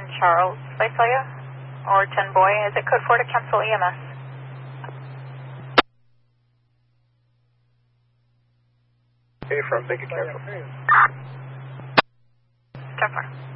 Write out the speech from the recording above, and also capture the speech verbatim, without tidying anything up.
Charles, Visalia, or ten Boy. Is it code four to cancel E M S? Okay, from, thank you, cancel. ten four.